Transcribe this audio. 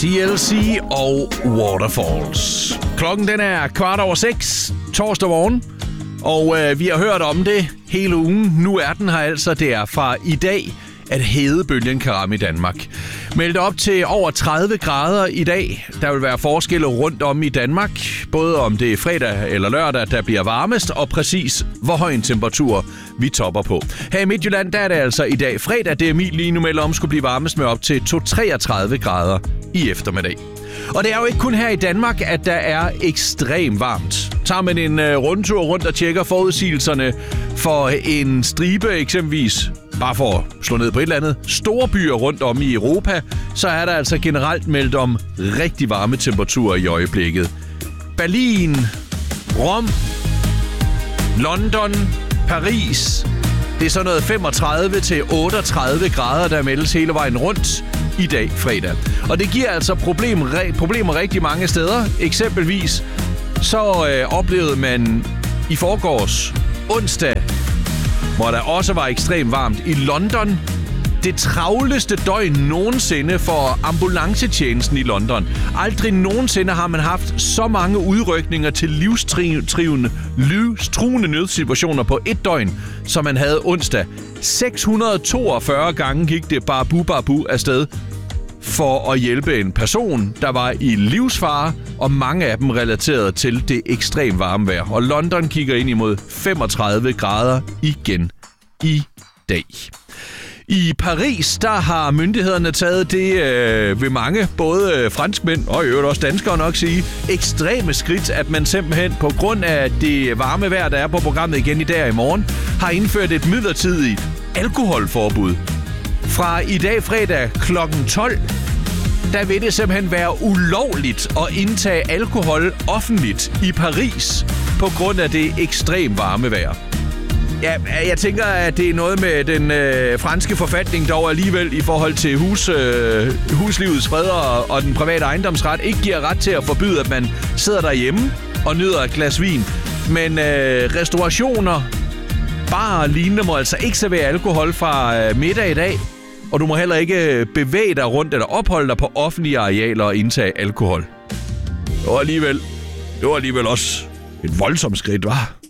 TLC og Waterfalls. Klokken den er 6:15 torsdag morgen, og vi har hørt om det hele ugen. Nu er den her altså. Det er fra i dag, at hedebølgen kan ramme i Danmark. Meld op til over 30 grader i dag. Der vil være forskelle rundt om i Danmark, både om det er fredag eller lørdag, der bliver varmest, og præcis hvor høj en temperatur vi topper på. Her i Midtjylland, der er det altså i dag fredag. Det er Emil lige nu melder om, skulle blive varmest med op til 33 grader i eftermiddag. Og det er jo ikke kun her i Danmark, at der er ekstremt varmt. Tager man en rundtur rundt og tjekker forudsigelserne for en stribe eksempelvis, bare for at slå ned på et eller andet, store byer rundt om i Europa, så er der altså generelt meldt om rigtig varme temperaturer i øjeblikket. Berlin, Rom, London, Paris. Det er sådan noget 35-38 grader, der meldes hele vejen rundt i dag fredag. Og det giver altså problemer rigtig mange steder. Eksempelvis så oplevede man i forgårs onsdag, hvor der også var ekstremt varmt i London, det travleste døgn nogensinde for ambulancetjenesten i London. Aldrig nogensinde har man haft så mange udrykninger til livstruende nødsituationer på et døgn, som man havde onsdag. 642 gange gik det babu afsted for at hjælpe en person, der var i livsfare, og mange af dem relateret til det ekstremt varme vejr. Og London kigger ind imod 35 grader igen i dag. I Paris, der har myndighederne taget det ved mange, både franskmænd og i øvrigt også danskere nok sige, ekstreme skridt, at man simpelthen på grund af det varme vejr, der er på programmet igen i dag og i morgen, har indført et midlertidigt alkoholforbud. Fra i dag fredag kl. 12, der vil det simpelthen være ulovligt at indtage alkohol offentligt i Paris på grund af det ekstremt varme vejr. Ja, jeg tænker, at det er noget med den franske forfatning dog alligevel i forhold til huslivets fred og den private ejendomsret ikke giver ret til at forbyde, at man sidder derhjemme og nyder et glas vin. Men restaurationer, barer og lignende må altså ikke servere alkohol fra middag i dag. Og du må heller ikke bevæge dig rundt eller opholde dig på offentlige arealer og indtage alkohol. Det var alligevel også et voldsomt skridt, hva'?